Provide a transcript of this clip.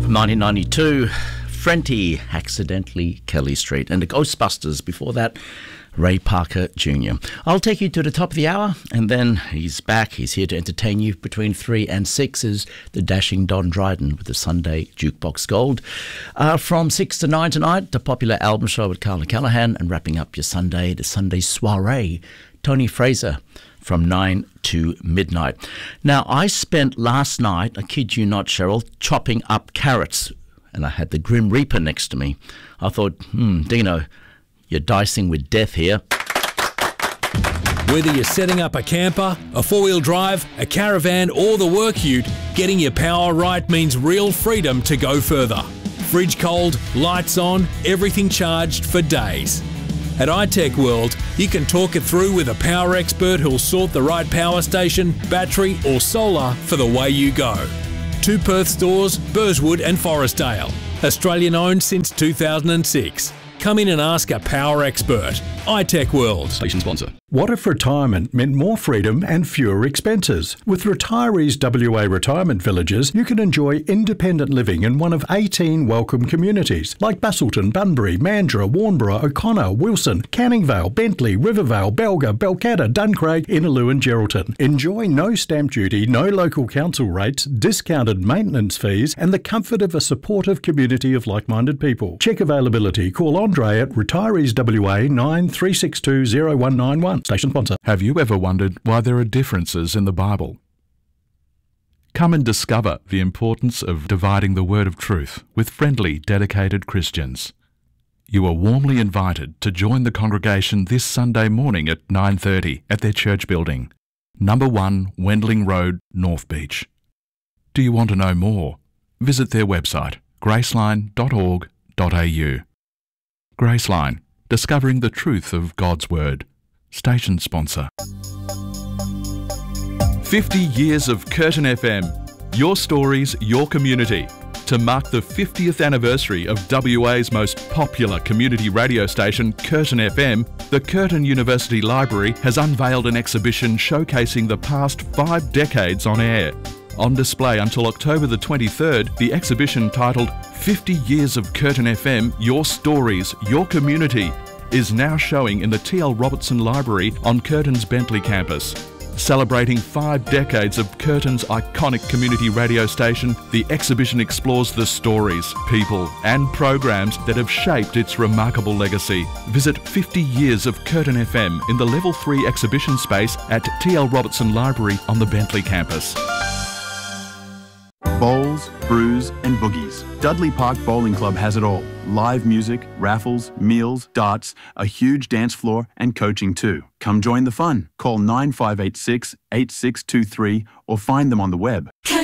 1992, Frenty, Accidentally Kelly Street, and the Ghostbusters before that, Ray Parker Jr. I'll take you to the top of the hour, and then he's back. He's here to entertain you between 3 and 6 is the dashing Don Dryden with the Sunday Jukebox Gold. From 6 to 9 tonight, the popular album show with Carla Callahan, and wrapping up your Sunday, the Sunday Soiree, Tony Fraser from 9 to midnight. Now, I spent last night, I kid you not, Cheryl, chopping up carrots, and I had the Grim Reaper next to me. I thought, Dino, you're dicing with death here. Whether you're setting up a camper, a four-wheel drive, a caravan or the work ute, getting your power right means real freedom to go further. Fridge cold, lights on, everything charged for days. At iTech World, you can talk it through with a power expert who'll sort the right power station, battery or solar for the way you go. 2 Perth stores, Burswood and Forestdale. Australian owned since 2006. Come in and ask a power expert. iTech World. Station sponsor. What if retirement meant more freedom and fewer expenses? With Retirees WA Retirement Villages, you can enjoy independent living in one of 18 welcome communities like Busselton, Bunbury, Mandurah, Warnborough, O'Connor, Wilson, Canning Vale, Bentley, Rivervale, Belga, Belcatta, Duncraig, Innaloo and Geraldton. Enjoy no stamp duty, no local council rates, discounted maintenance fees and the comfort of a supportive community of like-minded people. Check availability. Call Andre at Retirees WA 9362 0191. Station sponsor. Have you ever wondered why there are differences in the Bible? Come and discover the importance of dividing the word of truth with friendly, dedicated Christians. You are warmly invited to join the congregation this Sunday morning at 9:30 at their church building, number 1 Wendling Road, North Beach. Do you want to know more? Visit their website, graceline.org.au. Graceline, discovering the truth of God's Word. Station sponsor. 50 years of Curtin FM. Your stories, your community. To mark the 50th anniversary of WA's most popular community radio station, Curtin FM, the Curtin University Library has unveiled an exhibition showcasing the past 5 decades on air. On display until October the 23rd, the exhibition titled 50 Years of Curtin FM, Your Stories, Your Community is now showing in the T.L. Robertson Library on Curtin's Bentley campus. Celebrating 5 decades of Curtin's iconic community radio station, the exhibition explores the stories, people and programs that have shaped its remarkable legacy. Visit 50 Years of Curtin FM in the Level 3 exhibition space at T.L. Robertson Library on the Bentley campus. Bowls, brews and boogies. Dudley Park Bowling Club has it all. Live music, raffles, meals, darts, a huge dance floor and coaching too. Come join the fun. Call 9586 8623 or find them on the web.